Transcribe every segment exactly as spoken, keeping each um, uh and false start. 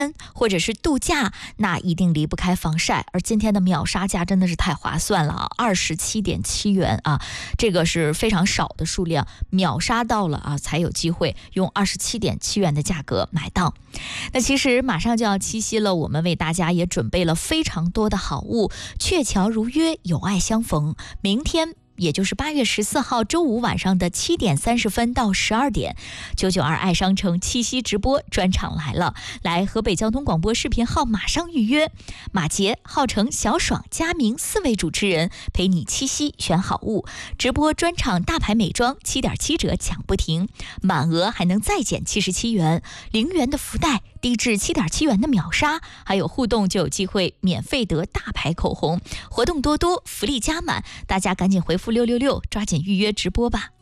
或者是度假，那一定离不开防晒。而今天的秒杀价真的是太划算了啊，二十七点七元啊，这个是非常少的数量，秒杀到了啊，才有机会用二十七点七元的价格买到。那其实马上就要七夕了，我们为大家也准备了非常多的好物，鹊桥如约，有爱相逢。明天也就是八月十四号周五晚上的七点三十分到十二点，九九二爱商城七夕直播专场来了，来河北交通广播视频号马上预约。马杰、浩成、小爽、佳明四位主持人陪你七夕选好物，直播专场大牌美妆七点七折抢不停，满额还能再减七十七元，零元的福袋，低至七点七元的秒杀，还有互动就有机会免费得大牌口红，活动多多，福利加满，大家赶紧回复六六六，抓紧预约直播吧。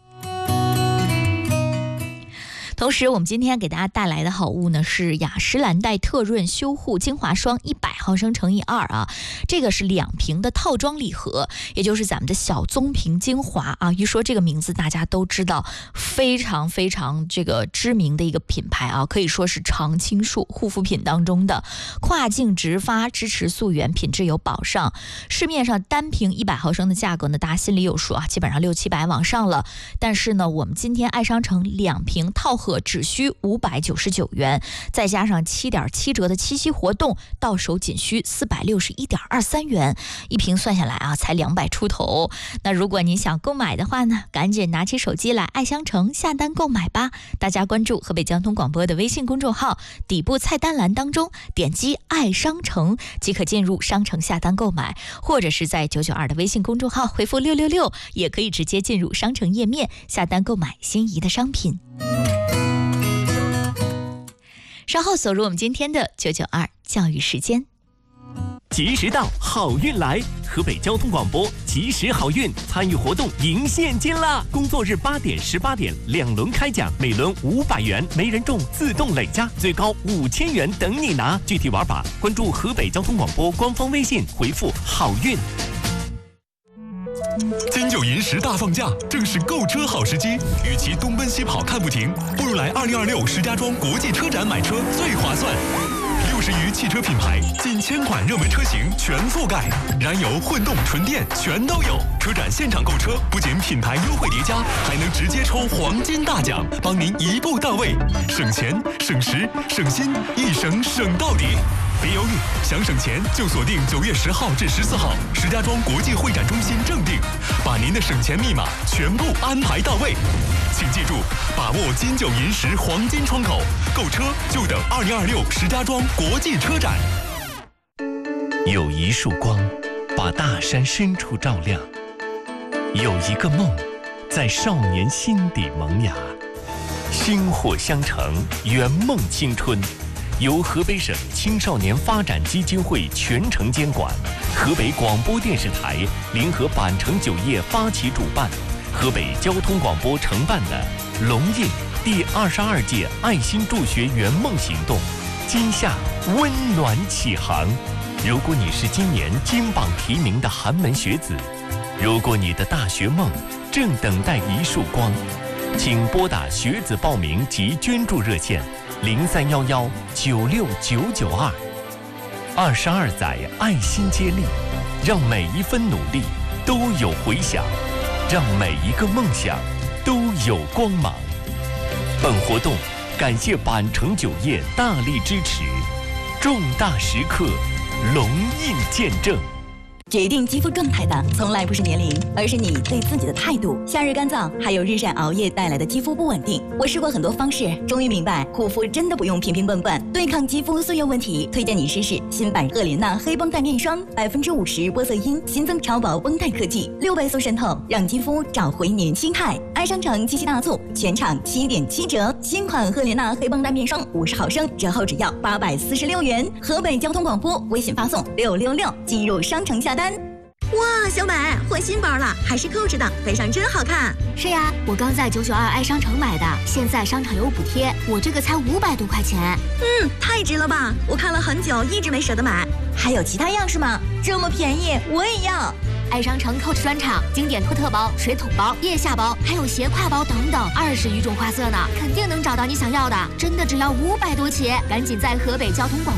同时我们今天给大家带来的好物呢是雅诗兰黛特润修护精华霜一百毫升乘以二啊，这个是两瓶的套装礼盒，也就是咱们的小棕瓶精华啊。一说这个名字大家都知道，非常非常这个知名的一个品牌啊，可以说是常青树护肤品当中的跨境直发，支持溯源，品质有保障。市面上单瓶一百毫升的价格呢，大家心里有数啊，基本上六七百往上了。但是呢，我们今天爱商城两瓶套盒只需五百九十九元，再加上七点七折的七夕活动，到手仅需四百六十一点二三元，一瓶算下来啊，才两百出头。那如果您想购买的话呢，赶紧拿起手机来爱商城下单购买吧。大家关注河北交通广播的微信公众号，底部菜单栏当中点击爱商城即可进入商城下单购买，或者是在九九二的微信公众号回复六六六，也可以直接进入商城页面下单购买心仪的商品。稍后锁入我们今天的九九二教育时间。 及时到，好运来！河北交通广播及时好运参与活动赢现金啦！工作日八点、十八点两轮开奖，每轮五百元，没人中自动累加，最高五千元等你拿。具体玩法关注河北交通广播官方微信，回复好运。 金九银十大放假，正是购车好时机。与其东奔西跑看不停，不如来二零二六石家庄国际车展买车最划算。六十余汽车品牌，近千款热门车型全覆盖，燃油、混动、纯电全都有。车展现场购车，不仅品牌优惠叠加，还能直接抽黄金大奖，帮您一步到位，省钱、省时、省心，一省省到底。别犹豫，想省钱就锁定九月十号至十四号石家庄国际会展中心正定，把您的省钱密码全部安排到位。请记住，把握金九银十黄金窗口，购车就等二零二六石家庄国际车展。 有一束光，把大山深处照亮；有一个梦，在少年心底萌芽。薪火相承，圆梦青春。由河北省青少年发展基金会全程监管，河北广播电视台联合板城酒业发起主办，河北交通广播承办的龙印第二十二届爱心助学圆梦行动，今夏温暖启航。如果你是今年金榜题名的寒门学子，如果你的大学梦正等待一束光，请拨打学子报名及捐助热线零三幺幺九六九九二。二十二载爱心接力，让每一分努力都有回响，让每一个梦想都有光芒。本活动感谢板城酒业大力支持，重大时刻龙印见证。 决定肌肤状态的从来不是年龄，而是你对自己的态度。夏日干燥，还有日晒熬夜带来的肌肤不稳定。我试过很多方式，终于明白护肤真的不用瓶瓶罐罐。对抗肌肤素油问题，推荐你试试新版赫莲娜黑绷带面霜，百分之五十玻色因，新增超薄绷带科技，六倍速渗透，让肌肤找回年轻态。爱商城七夕大促，全场七点七折，新款赫莲娜黑绷带面霜五十毫升，折后只要八百四十六元。河北交通广播微信发送六六六，进入商城下单。 哇，小美换新包了，还是Coach的，背上真好看。 是呀，我刚在九九二爱商城买的，现在商场有补贴，我这个才五百多块钱。 嗯，太值了吧！我看了很久，一直没舍得买。 还有其他样式吗？这么便宜，我也要。 爱商城 Coach 专场，经典托特包、水桶包、腋下包，还有斜挎包等等，二十余种花色呢，肯定能找到你想要的。真的只要五百多起，赶紧在河北交通广